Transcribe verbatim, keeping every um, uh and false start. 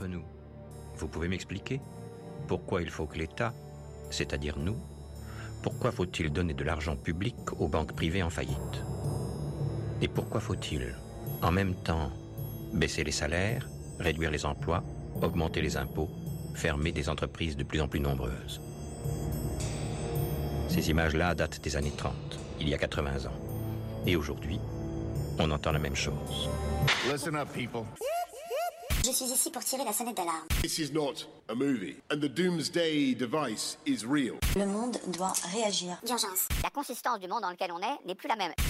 entre nous. Vous pouvez m'expliquer pourquoi il faut que l'État, c'est-à-dire nous, pourquoi faut-il donner de l'argent public aux banques privées en faillite? Et pourquoi faut-il, en même temps, baisser les salaires, réduire les emplois, augmenter les impôts, fermer des entreprises de plus en plus nombreuses? Ces images-là datent des années trente, il y a quatre-vingts ans. Et aujourd'hui, on entend la même chose. Listen up, people. Je suis ici pour tirer la sonnette d'alarme. This is not a movie, and the doomsday device is real. Le monde doit réagir. D'urgence. La consistance du monde dans lequel on est n'est plus la même.